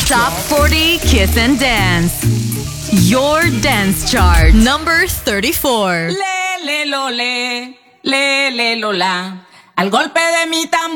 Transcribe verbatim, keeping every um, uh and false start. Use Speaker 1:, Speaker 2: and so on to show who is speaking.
Speaker 1: Top forty Kiss and Dance. Your dance chart. Number thirty-four.
Speaker 2: Le, le, lo, le, le, le, lo, la. Al golpe de mi tambor.